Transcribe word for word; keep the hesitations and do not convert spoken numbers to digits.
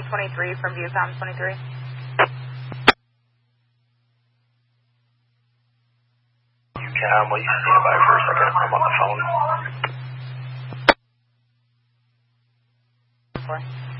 twenty-three from Viewcom twenty-three. Viewcom, will you stand by for a second? I'm on the phone. Four.